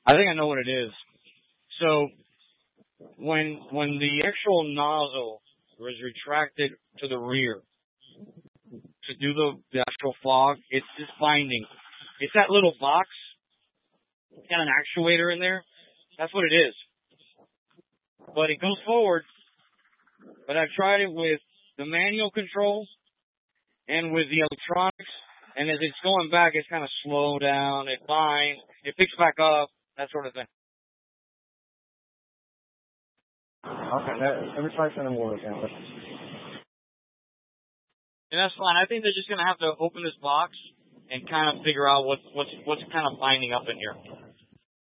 I think I know what it is. So when the actual nozzle was retracted to the rear to do the actual fog, it's just binding. It's that little box. It's got an actuator in there. That's what it is. But it goes forward. But I've tried it with the manual controls and with the electronics. And as it's going back, it's kind of slow down. It binds. It picks back up. That sort of thing. Okay, let me try something more again. And that's fine. I think they're just going to have to open this box and kind of figure out what's kind of binding up in here.